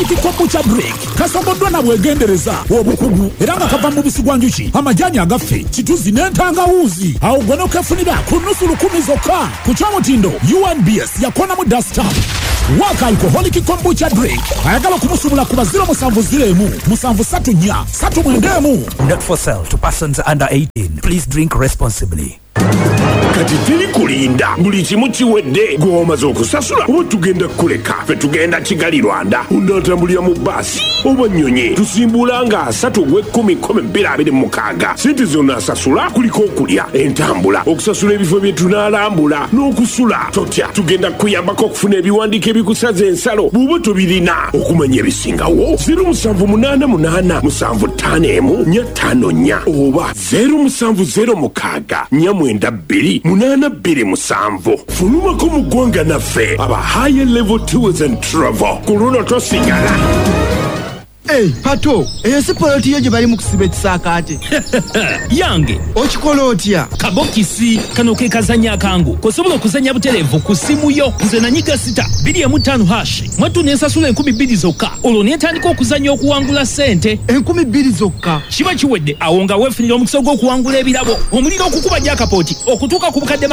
Holiki kombucha drink kasogoddwa na bwegendereza obukugu era nga kava mu bisigwa njuki amajani agaffe kituzi n'entangawuuzi awo gwe n'okefunira ku nnusu 10 zokka ku kyomutindo UNBS yakonamu dasta waka alcoholic kombucha drink ayagala okumusubula ku 0770 Not for sale to persons under 18. Please drink responsibly. Kati tili kulinda buli kimu kiwedde gw'omaze okusasula oba tugenda kuleka fe tugenda Kigali Rwanda unatambulira mu basi oba nnyonyi tusimbula nga 3/10/2026 sente zonna asasula kuliko okulya entambula okusasula ebifo bye tunaalambula n'okusula totya tugenda kuyambako okufuna ebiwandiiko ebikusaza ensalo bw'oba tobirina okumanya ebisingawo 0787514554 oba 0706 fulumako mu ggwanga naffe aba higher level tours and travel kuluna tosigala. Hey, Pato, eyasi poloti yo gye bali mu kusiba ekisaakaate. Yange, okikola otya? Kabokisi, kano ke kazanya akangu. Kosobola okuzanya butereevu ku simu yo. Nze nanyiga sita, 255#. Mwattu n'ensasula 2,000 zokka. Olwo n'etandika okuzanya okuwangula ssente. 2,000 zokka. Kiba kiwedde, awo nga weefunira omukisa gw'okuwangula ebirabo. Omuliro okukuba gy'akapooti, okutuuka ku bukadde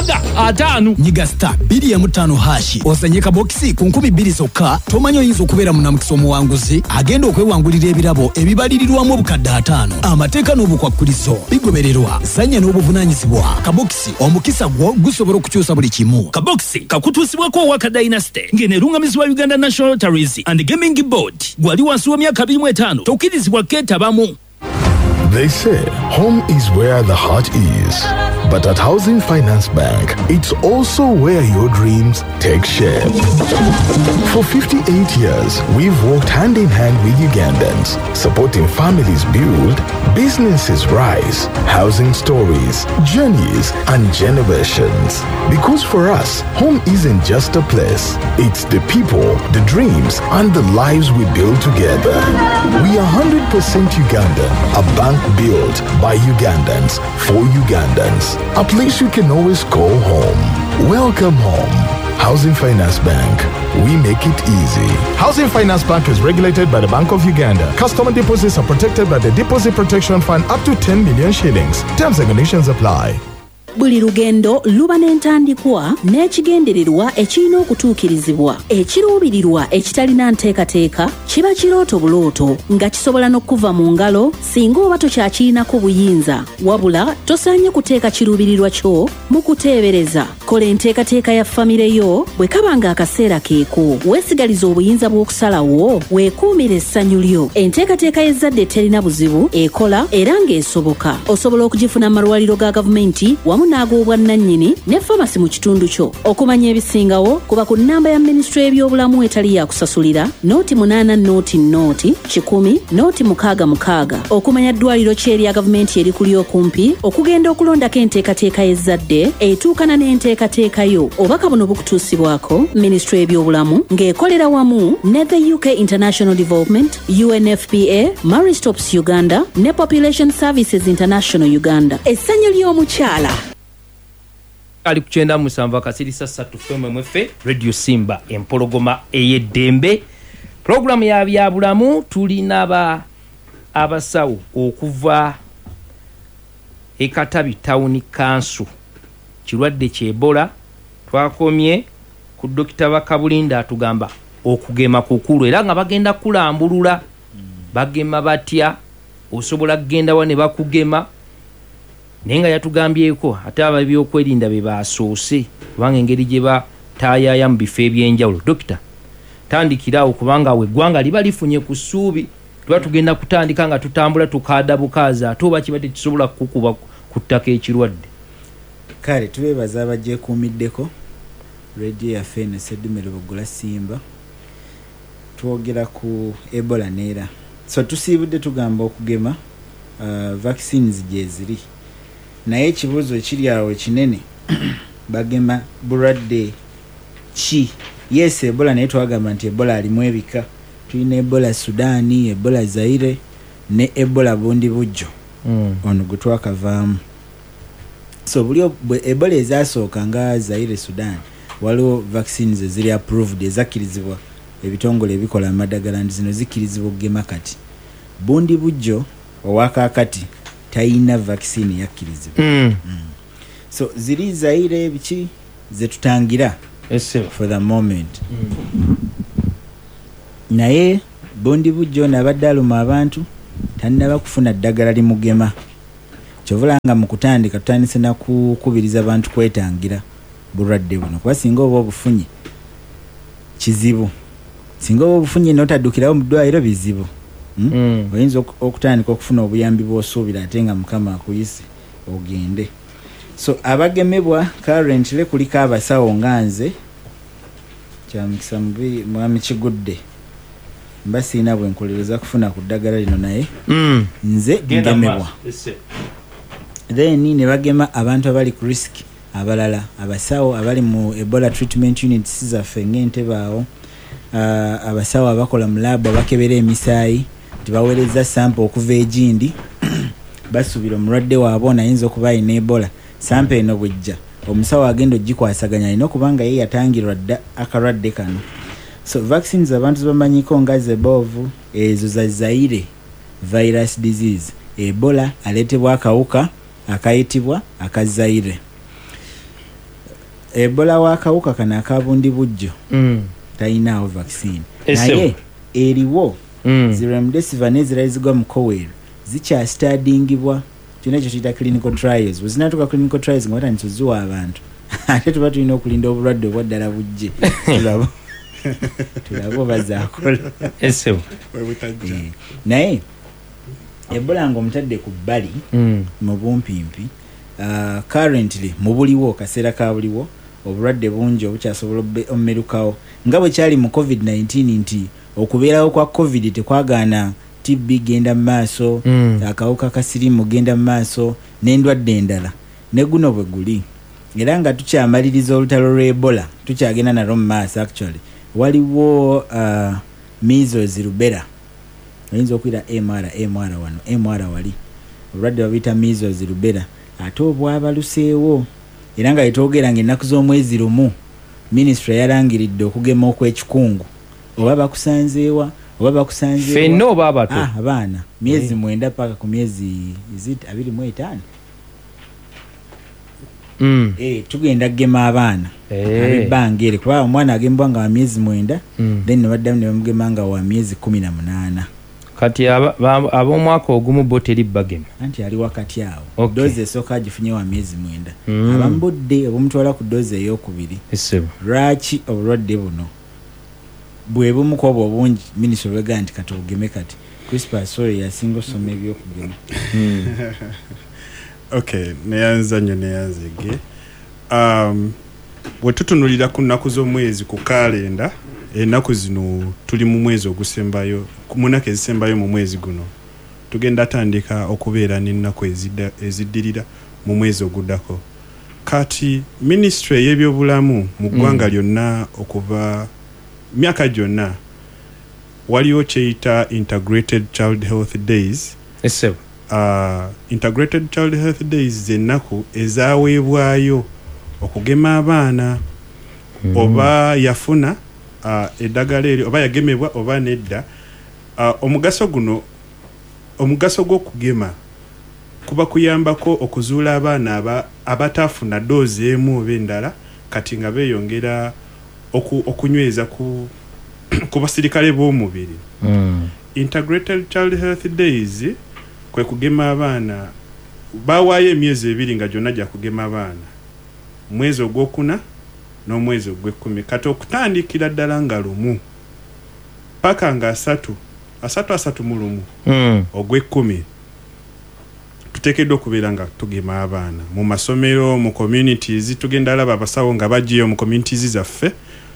50. Nyiga star 255#. Ozanye kabokisi ku 2,000 zokka. Tomanyi oyinza okubeera munnamukisa omuwanguzi. Agenda okwewangulira ebirabo ebibalirirwamu obukadde 5. Amateeka n'obukwakkulizo bigobererwa. Zanya n'obuvunaanyizibwa. Kabokisi omukisa gwo gusobola okukyusa buli kimu. Kabokisi kakutuusibwako owaka Dynasty ng'eneerungamizibwa Uganda National Lotteries and Gaming Board. Gwali wansi w'emyaka 25 tokkirizibwa keetabamu. They say home is where the heart is. But at Housing Finance Bank, it's also where your dreams take shape. For 58 years, we've worked hand in hand with Ugandans, supporting families build, businesses rise, housing stories, journeys, and generations. Because for us, home isn't just a place. It's the people, the dreams, and the lives we build together. We are 100% Ugandan, a bank built by Ugandans for Ugandans. A place you can always call home. Welcome home. Housing Finance Bank. We make it easy. Housing Finance Bank is regulated by the Bank of Uganda. Customer deposits are protected by the Deposit Protection Fund up to 10 million shillings. Terms and conditions apply. Buli lugendo luba n'entandikwa n'ekigendererwa ekirina okutuukirizibwa. Ekiruubirirwa ekitalina nteekateeka kiba kirooto bulooto nga kisobola n'okuva mu ngalo singa oba tokyakirinako buyinza. Wabula tosaanye kuteeka kiruubirirwa kyo mu kuteebereza. Kola enteekateeka ya famire yo bwe kaba nga akaseera keeko. Weesigaliza obuyinza bw'okusalawo, weekuumire essanyu lyo. Enteekateeka y'ezzadde terina buzibu, ekola era ng'esoboka. Osobola okugifuna mu malwaliro ga gavumenti wamu n'ag'obwannannyini ne famasi mu kitundu kyo. Okumanya ebisingawo kuba ku nnamba ya minisitule y'ebyobulamu etali ya kusasulira nooti 8 nooti 10 nooti 6. Okumanya ddwaliro ki erya gavumenti eri kuli okumpi, okugenda okulondako enteekateeka y'ezzadde etuukana n'enteekateeka yo. Obubaka buno bukutuusibwako minisitule y'ebyobulamu ng'ekolera wamu ne the UK International Development, UNFPA, Marie Stopes Uganda ne Population Services International Uganda. Essanyu ly'omukyala ali ku 97 akasirisa 3 FMFF Radio Simba empologoma ey'eddembe. Program ya byabulamu tulina abasawo okuva Katabi Town Council. Kirwadde ky'Ebola twakomye ku Dr. Bakabulinda atugamba okugema kukulu era nga bagenda kulambulula. Bagema batya osobola kugenda wane bakugema nenga yatugambyeko ate ababyokwerinda be basoose kubanga engeri gye batayaya mu bifo ebyenjawulo. Dokita tandikirawo kubanga we eggwanga liba lifunye ku ssuubi tuba tugenda kutandika nga tutambula tukaada bukaazi ate oba kiba tekisobola kukuba ku ttaka ekirwadde. Kale tubeebaza abagyekuumiddeko radio yaffe ne Seddumiro Bugula Simba twogera ku Ebola neera. So tusiibudde tugamba okugema vaccines gye ziri. Naye ekibuuzo kiri awo kinene bagema bulwadde ki? Yes, Ebola naye twagamba nti Ebola alimu ebika. Tulina Ebola Sudani, Ebola Zaire ne Ebola Bundi Bujjo. Ono gwe twakavaamu. So buli Ebola ezasooka nga Zaire, Sudan waliwo vaccines eziri approved ezakkirizibwa ebitongole ebikola amadagala zino zikkirizibwa okugema kati. Bundi bujjo owakakati tayina vaccine yakkirizibwa. So ziri Zaire biki zetutangira for the moment. Naye Bundi bujjo nabadde aluma abantu tannaba kufuna ddagala limugema. Kyovula nga mu kutandika tutandise na kukubiriza abantu kwetangira bulwadde buno kuba singa oba obufunye kizibu, singa oba obufunye n'otaddukirawo mu ddwaliro bizibu. Oyinza okutandika okufuna obuyambi bw'osuubira ate nga Mukama akuyise ogende. So abagemebwa currently kuliko abasawo nga nze kyamukisa mubi mwami Kigudde mbasiina bwenkolereza kufuna ku ddagala lino naye nze ngemebwa. Then ne bagema abantu abali ku risk abalala, abasawo abali mu Ebola treatment units zaffe ng'Entebbe awo, abasawo abakola mu lab abakebera emisaayi tibaweereza sample okuva egindi basubira omulwadde waabwe nayinza okuba alina Ebola. Sample eno bwejja omusawo agenda ogikwasaganya alina okubanga ye yatangirwa dda akalwadde kano. So vaccines abantu bamanyiko nga zebovu ezo za Zaire virus disease, Ebola aletebwa akawuka akayitibwa akazaire. Ebola wakawuka kana akabundi bujjo tayinaawo vaccine. Naye eriwo ziremdesiva nezirazigwa mu Kowero zikyastadingibwa kyonna ekyo tuyita clinical trials. Wezinatuka clinical trials nga batandise oziwa abantu ate tuba tulina okulinda obulwadde obwaddala bujje tulabo bazaakola. Naye Ebola nga omutadde ku bbali mu bumpimpi currently mu buliwo kaseera ka buliwo obulwadde bungi obukyasobola omumerukawo nga bwe kyali mu COVID-19 nti okubeerawo kwa COVID tekwagaana TB genda mu maaso, akawuka kasirimu genda mu maaso n'endwadde endala ne guno bwe guli. Era nga tukyamaliriza olutalo lw'Ebola tukyagenda nalwo mu maaso. Actually waliwo measles rubella oyinza okwira MR wano MR wali obulwadde babuyita measles rubella ate obwabaluseewo era nga yetwogera ng'ennaku z'omwezi lumu minisitule yalangiridde okugema okw'ekikungu. Oba bakusanzeewa oba bakusanzeewa fenna oba abato abaana myezi 9 paka ku myezi 25 tugenda kugema abaana abebbanga eri kuba omwana agemebwa nga wa myezi 9 then ne baddamu ne bamugema nga wa myezi 18. kati ab'omwaka ogumu bo teri bagema anti ali wakati awo. Dozi esooka agifunye wa myezi 9 abambudde obumutwala ku dozi ey'okubiri. Lwaki obulwadde buno bwe bumu ku obwo bungi minisitule olwega nti kati obugeme kati CRISPR sorry yasinga osoma ebyokugema. Okay, neyanza nege bwe tutunulira ku nnaku z'omwezi ku kalenda ennaku zino tuli mu mwezi ogusembayo munaka ezisembayo mu mwezi guno tugenda tandika okubeera n'ennaku eziddirira mu mwezi oguddako. Kati ministry y'ebyobulamu mu ggwanga lyonna okuva myaka gyonna waliwo kyeyita integrated child health days. Integrated child health days zennaku ezaweebwayo okugema abaana oba yafuna eddagala eryo oba yagemebwa oba nedda. Omugaso guno omugaso gw'okugema kuba kuyambako okuzuula abaana abatafuna doozi emu oba endala kati nga beeyongera okunyweza ku basirikale b'omubiri. Integrated child health days kwe kugema abaana bawaayo emyezi 2 nga gyonna gya kugema abaana mwezi ogwokuna n'omwezi ogw'ekkumi kati okutandikira ddala nga lumu paka nga asatu mu lumu ogw'ekkumi tuteekeddwa okubeera nga tugema abaana mu masomero mu communities. Tugenda laba abasawo nga bagiyo mu communities zaffe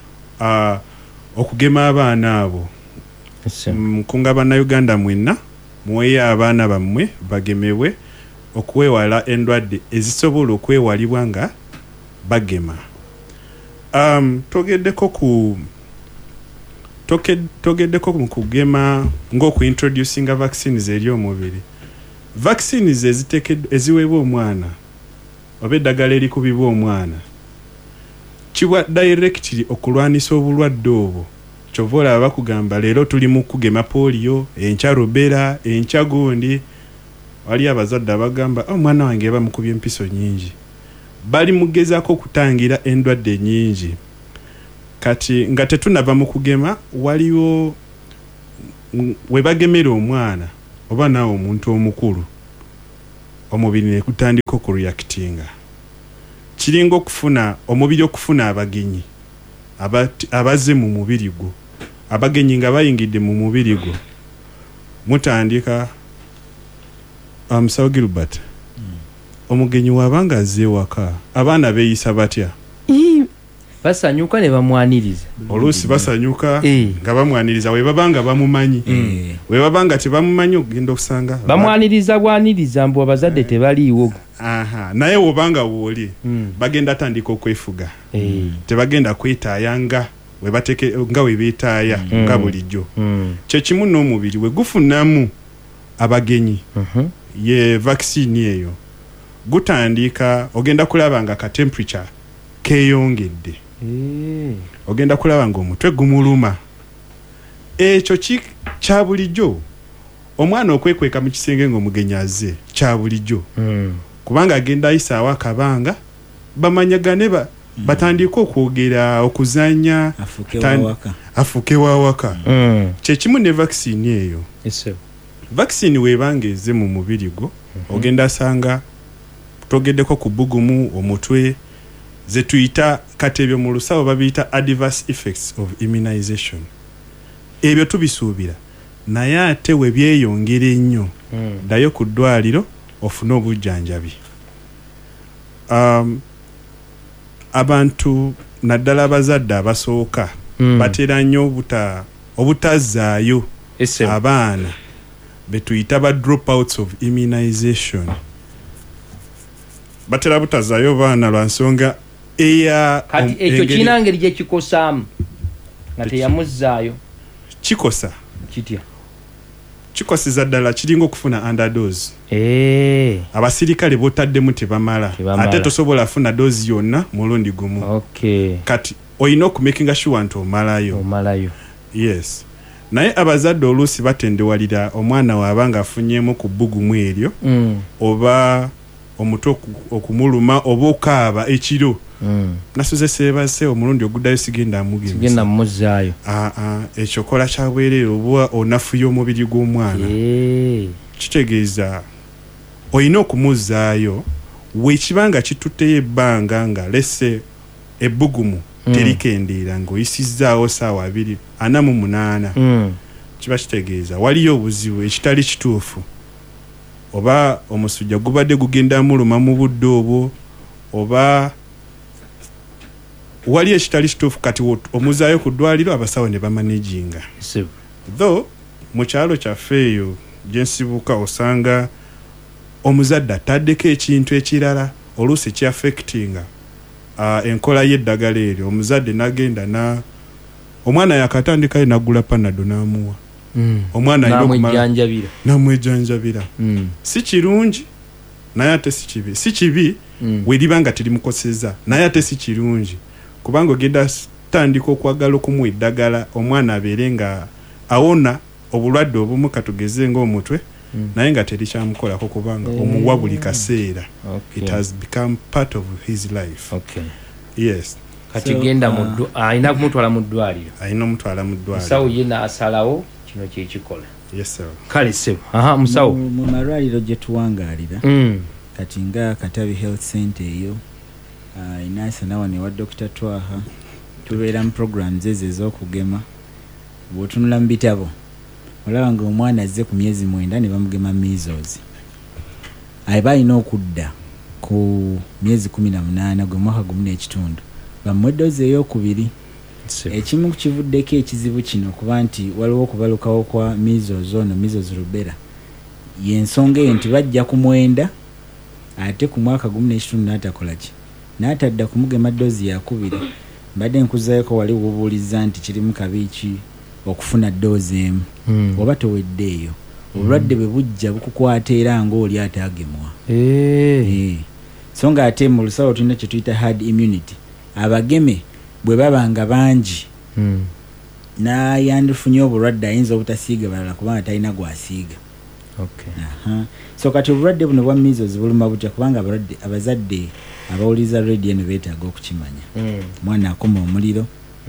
okugema abaana abo. Nkunga bannayuganda mwenna muweeyo abaana bammwe bagemebwe okwewala endwadde ezisobola okwewalibwa nga bagema. Togeddeko mu kugema ng'okuintroducinga vaccines eri omubiri. Vaccines eziweebwa omwana oba eddagala erikubibwa omwana kiwa directly okulwanisa obulwadde obwo kyovola bakugamba leero tuli mu kugema polio enkya rubera enkya gundi wali abazadde abagamba omwana wange bamukubye empiso nyingi bali mugezaako okutangira endwadde nyingi kati nga tetunava mu kugema waliwo we bagemera omwana oba naawe omuntu omukulu omubiri ne kutandika okureactinga kiringa okufuna omubiri okufuna abagenyi abaze mu mubiri gwo abagenyi nga bayingidde mu mubiri gwo mutandika Musawo Gilbert omugenyi wabanga azze waka abaana beeyisa batya basanyuka ne bamwaniriza oluusi basanyuka nga bamwaniriza we babanga bamumanyi we babanga tebamumanyi ogenda okusanga bamwaniriza bwaniriza mbu abazadde tebaliiwo naye wobanga wooli bagenda tandika okwefuga tebagenda kwetaaya nga we beetaaya nga bulijjo kyekimu n'omubiri we gufunamu abagenyi ye vaccine eyo gutandika ogenda kulaba nga ka temperature keyongedde ogenda kulaba nga omutwe gumuluma ekyo kya bulijjo omwana okwekweka mu kisenge ng'omugenyi azze kya bulijjo kubanga agenda ayisaawo akabanga bamanyagane batandika okwogera okuzanya afuuke wawaka kyekimu ne vaccine eyo vaccine webanga eze mu mubiri gwo ogenda asanga togeddeko ku bbugumu omutwe ze tuyita katebyo mu lusawo babiyita adverse effects of immunization ebyo tubisuubira naye ate we byeyongera ennyo ddayo ku ddwaliro ofune obujjanjabi abantu naddala abazadde abasooka batera nnyo obutazaayo abaana betuyita ba dropouts of immunization batera butazaayo baana lwa nsonga kati ekyo kirina ngeri gye kikosaamu nga teyamuzzaayo kikosa kitya kikosiza ddala kiringa okufuna underdose abasirikale botaddemu tebamala ate tosobola afuna dose yonna mulundi gumu kati olina okumakinga sure nti omalayo yes naye abazadde oluusi batendewalira omwana waabanga afunyemu ku bbugumu eryo oba omutwe okumuluma oba okaaba ekiro nasuze seebase omulundi oguddayo sigenda mumuzzaayo ekyo kola kyabwerere oba onafuya omubiri gw'omwana kitegeeza olina okumuzzaayo weekibanga kitutteyo ebbanga nga lese ebbugumu terikendeera ng'oyisizzaawo 2:48 kiba kitegeeza waliyo obuzibu ekitali kituufu oba omusujja gubadde gugenda muluma mu budde obwo oba wali ekitali kituufu kati omuzaayo ku ddwaliro abasawo ne bamanaginga though mu kyalo kyaffe eyo gye nsibuka osanga omuzadde ataddeko ekintu ekirala oluusi kyaffectinga enkola y'eddagala eryo omuzadde n'agenda omwana yakatandikayo n'aggula panado n'amuwa omwana namwejanjabira si kirungi naye ate si kibi weriba nga terimukoseza naye ate si kirungi kubanga ogenda tandika okwagala okumuwa eddagala omwana abeere nga awona obulwadde obumu katugeze ng'omutwe naye nga terikyamukolako kubanga omuwa buli kaseera it has become part of his life yes kati genda ayina kumutwala mu ddwaliro musawo ye n'asalawo kino kyekikola kale sebo musawo mu malwaliro gye tuwangaalira kati nga Katabi Health Center eyo inaasana wano ewa Dr. Twaha tubeera mu programs ezo ez'okugema bw'otunula mu bitabo olaba nga omwana azze ku myezi 9 ne bamugema measles aba alina okudda ku myezi 18 gwe mwaka gumu n'ekitundu bamuwe doozi ey'okubiri ekimu kivuddeko ekizibu kino kuba nti waliwo okubalukawo kwa measles rubella y'ensonga eyo nti bajja kumwenda ate ku mwaka gumu n'ekitundu n'atakolaki n'atadda kumugema doozi yakubiri mbadde nkuzaayoko wali wubuuliza nti kirimu kabiiki okufuna doozi emu oba toweddeeyo obulwadde bwe bujja bukukwata era ng'oli ataagemwa so nga ate mu lusawo tulina kye tuyita hard immunity abageme bwe baba nga bangi nayandifunye obulwadde ayinza obutasiiga balala kubanga talina gwasiiga. So kati obulwadde buno bwa measles buluma butya kubanga abazadde abawuliza radio eno beetaaga okukimanya. Mwana akoma omuliro,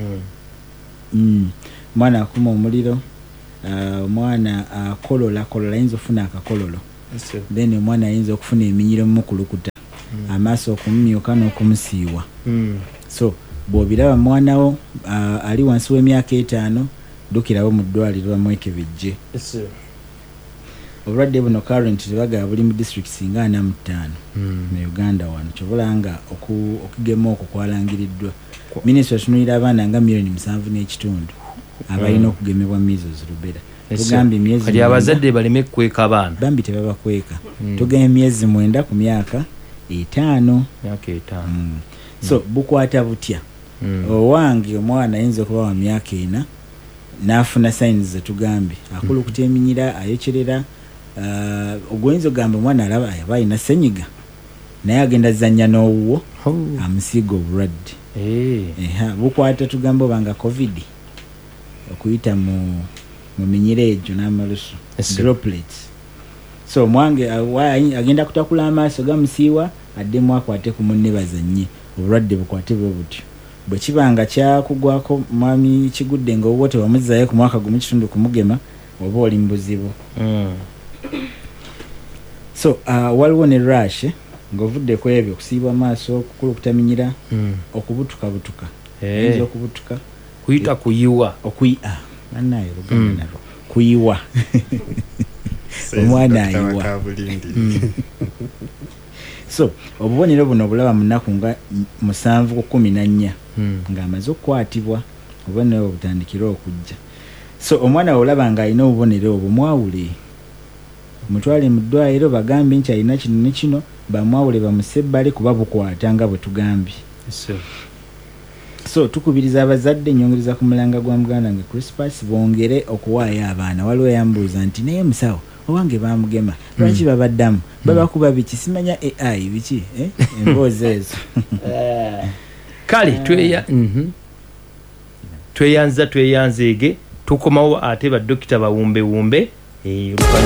mwana akoma omuliro, omwana akolola ayinza okufuna akakololo, then omwana ayinza okufuna eminyiro mu kulukuta, amaaso okumumyuka n'okumusiiwa. So bw'obiraba mwanawo ali wansi w'emyaka 5 ddukirawo mu ddwaliro bamwekebejje. Obulwadde buno currently bagaba buli mu districts nga 45 mu Uganda wano, kyobulanga okugema okwo kwalangiriddwa. Minisitule tunulira abaana nga 7.5 abalina okugemebwa measles rubella. Tugambye myezi kati abazadde baleme kweka abaana bambi tebabakweka. Tugambye myezi 9 ku myaka 5. So bukwata butya? Owange omwana ayinza okuba wa myaka 4 n'afuna signs zetugambye akulukuta eminyira, ayokyerera, ogwinza ogamba omwana alaba yaba alina senyiga naye agenda zanya n'owuwo amusiiga obulwadde. Bukwata tugamba obanga covid okuyita mu minyira egyo n'amalusu, droplets. So omwange agenda kutakula amaaso gamusiiwa addemu akwate ku munne bazannye, obulwadde bukwate bwe butyo. Bwe kibanga kyakugwako mwami kigudde nga obote wamuzzayo ku mwaka gumu kitundu kumugema oba oli mu buzibu. So waliwo ne rush ng'ovudde ku ebyo okusiibwa amaaso, okukulukuta minyira, okubutuka ayinza okubutuka, kuyita kuyiwa, annayo luganda nalwo kuyiwa omwana ayiwa. So obubonero buno bulaba mu nnaku nga 7 ku 14 ng'amaze okukwatibwa, obubonero butandikira okujja. So omwana olaba nga alina obubonero obwo mwawule, mutwale mu ddwaliro bagambe nti alina kino ne kino, bamwawule bamusebbale kuba bukwata nga bwe tugambye. So tukubiriza abazadde, nyongereza ku mulanga gwa muganda nga Crispus, bongere okuwaayo abaana. Waliwo yambuuza nti naye musawo owange bamugema lwaki babaddamu babakuba biki, simanya AI biki emboozi ezo. Kale tweyanzeege tukomawo ate badokita bawumbewumbe